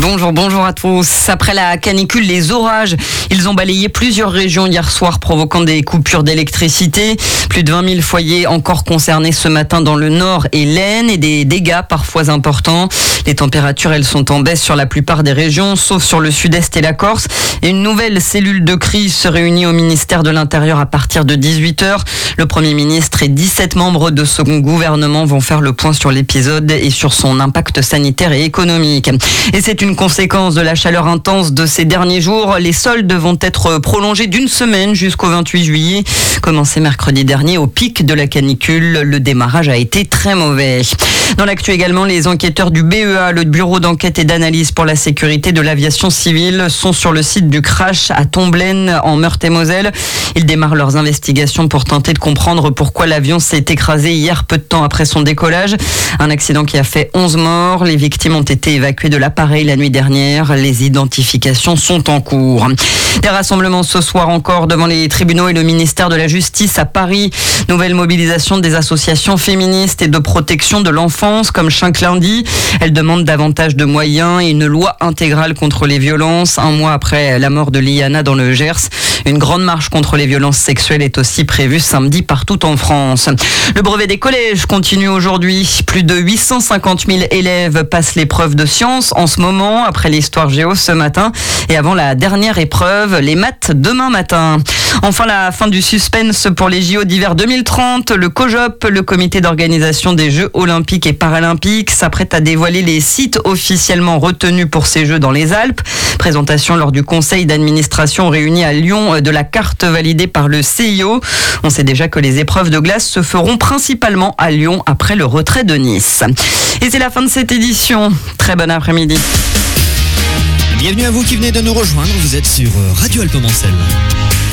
Bonjour à tous. Après la canicule, les orages, ils ont balayé plusieurs régions hier soir, provoquant des coupures d'électricité. Plus de 20 000 foyers encore concernés ce matin dans le Nord et l'Aisne et des dégâts parfois importants. Les températures, elles sont en baisse sur la plupart des régions, sauf sur le Sud-Est et la Corse. Et une nouvelle cellule de crise se réunit au ministère de l'Intérieur à partir de 18h. Le Premier ministre et 17 membres de son gouvernement vont faire le point sur l'épisode et sur son impact sanitaire et économique. Et c'est une conséquence de la chaleur intense de ces derniers jours. Les soldes vont être prolongés d'une semaine jusqu'au 28 juillet. Commencé mercredi dernier au pic de la canicule, le démarrage a été très mauvais. Dans l'actu également, les enquêteurs du BEA, le Bureau d'enquête et d'analyse pour la sécurité de l'aviation civile, sont sur le site du crash à Tomblaine en Meurthe-et-Moselle. Ils démarrent leurs investigations pour tenter de comprendre pourquoi l'avion s'est écrasé hier peu de temps après son décollage. Un accident qui a fait 11 morts. Les victimes ont été évacuées de l'appareil la nuit dernière. Les identifications sont en cours. Des rassemblements ce soir encore devant les tribunaux et le ministère de la Justice à Paris. Nouvelle mobilisation des associations féministes et de protection de l'enfance comme chaque lundi. Elles demandent davantage de moyens et une loi intégrale contre les violences. Un mois après la mort de Liana dans le Gers, une grande marche contre les violences sexuelles est aussi prévue samedi partout en France. Le brevet des collèges continue aujourd'hui. Plus de 850 000 élèves passent l'épreuve de sciences en ce moment, après l'histoire géo ce matin et avant la dernière épreuve, les maths demain matin. Enfin, la fin du suspense pour les JO d'hiver 2030. Le COJOP, le comité d'organisation des Jeux Olympiques et Paralympiques, s'apprête à dévoiler les sites officiellement retenus pour ces Jeux dans les Alpes. Présentation lors du conseil d'administration réuni à Lyon de la carte validée par le CIO. On sait déjà que les épreuves de glace se feront principalement à Lyon après le retrait de Nice. Et c'est la fin de cette édition. Très bon après-midi. Bienvenue à vous qui venez de nous rejoindre. Vous êtes sur Radio Alpes Mancel.